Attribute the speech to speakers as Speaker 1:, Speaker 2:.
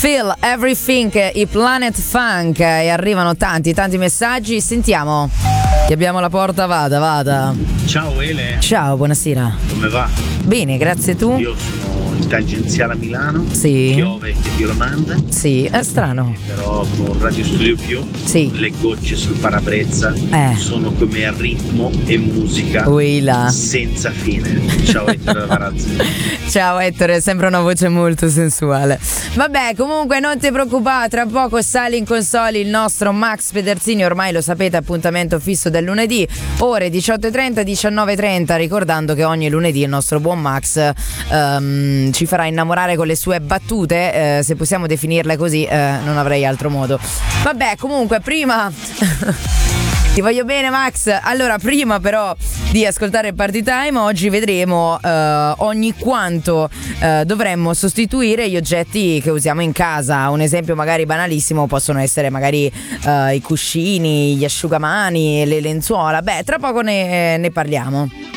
Speaker 1: Feel Everything, i Planet Funk, e arrivano tanti messaggi. Sentiamo, che abbiamo la porta. Vada.
Speaker 2: Ciao Ele.
Speaker 1: Ciao, buonasera.
Speaker 2: Come va?
Speaker 1: Bene, grazie. Tu?
Speaker 2: Io sono in tangenziale a Milano.
Speaker 1: Sì.
Speaker 2: Piove e Dio lo manda.
Speaker 1: Sì, è strano.
Speaker 2: Però con Radio Studio Più,
Speaker 1: sì,
Speaker 2: le gocce sul parabrezza sono come ritmo e musica senza fine. Ciao Ettore Varazzi.
Speaker 1: Ciao Ettore, sembra una voce molto sensuale. Vabbè, comunque non ti preoccupare, tra poco sale in console il nostro Max Pederzini, ormai lo sapete, appuntamento fisso del lunedì, ore 18:30, 19:30, ricordando che ogni lunedì il nostro buon Max ci farà innamorare con le sue battute, se possiamo definirle così, non avrei altro modo. Vabbè, comunque prima ti voglio bene Max. Allora, prima però di ascoltare il Party Time, oggi vedremo ogni quanto dovremmo sostituire gli oggetti che usiamo in casa. Un esempio magari banalissimo possono essere magari i cuscini, gli asciugamani, le lenzuola. Beh, tra poco ne parliamo.